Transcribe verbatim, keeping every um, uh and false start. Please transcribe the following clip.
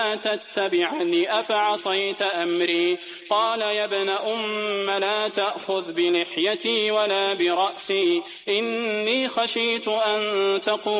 تتبعني أفعصيت أمري قال يا ابن أم لا تأخذ بلحيتي ولا برأسي إني خشيت أن تقول